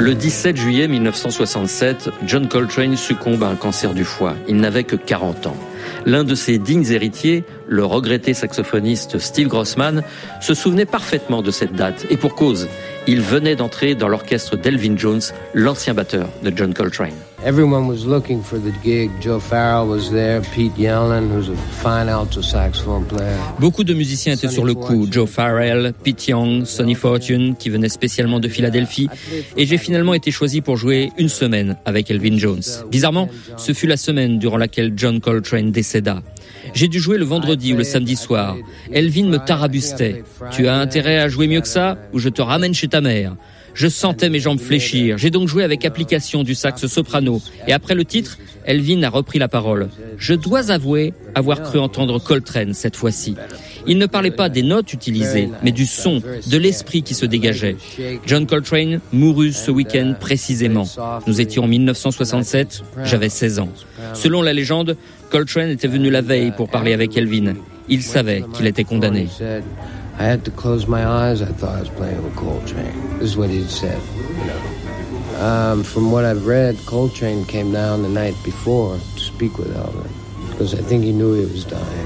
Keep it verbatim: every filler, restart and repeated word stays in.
Le dix-sept juillet mille neuf cent soixante-sept, John Coltrane succombe à un cancer du foie. Il n'avait que quarante ans. L'un de ses dignes héritiers, le regretté saxophoniste Steve Grossman, se souvenait parfaitement de cette date, et pour cause. Il venait d'entrer dans l'orchestre d'Elvin Jones, l'ancien batteur de John Coltrane. Everyone was looking for the gig. Joe Farrell was there, Pete Yellen, who's a fine alto saxophone player. Beaucoup de musiciens étaient sur le coup. Joe Farrell, Pete Young, Sonny Fortune, qui venait spécialement de Philadelphie. Et j'ai finalement été choisi pour jouer une semaine avec Elvin Jones. Bizarrement, ce fut la semaine durant laquelle John Coltrane décéda. J'ai dû jouer le vendredi ou le samedi soir. Elvin me tarabustait. Tu as intérêt à jouer mieux que ça, ou je te ramène chez ta mère. Je sentais mes jambes fléchir. J'ai donc joué avec application du sax soprano. Et après le titre, Elvin a repris la parole. Je dois avouer avoir cru entendre Coltrane cette fois-ci. Il ne parlait pas des notes utilisées, mais du son, de l'esprit qui se dégageait. John Coltrane mourut ce week-end précisément. Nous étions en mille neuf cent soixante-sept, j'avais seize ans. Selon la légende, Coltrane était venu la veille pour parler avec Elvin. Il savait qu'il était condamné. I had to close my eyes. I thought I was playing with Coltrane. This is what he'd said, you know. Um, from what I've read, Coltrane came down the night before to speak with Elvin because I think he knew he was dying.